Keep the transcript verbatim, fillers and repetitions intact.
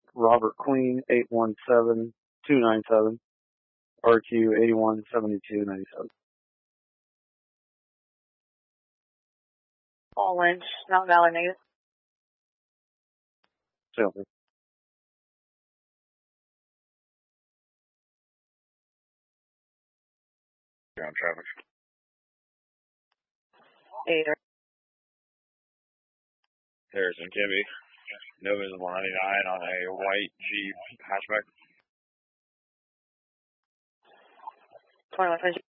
Robert Queen, eight one seven, two nine seven, R Q eighty-one seventy-two ninety-seven. Paul Lynch, Mount Valley News. Sailfish. Ground traffic. Eight. Harrison Kibbe. No visible ninety-nine on a white Jeep hatchback. twenty-one